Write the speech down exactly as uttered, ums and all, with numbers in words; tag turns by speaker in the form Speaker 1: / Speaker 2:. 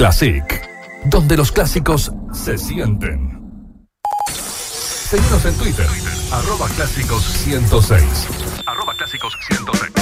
Speaker 1: Classic, donde los clásicos se sienten. Seguinos en Twitter, arroba clásicos ciento seis. Arroba clásicos ciento seis.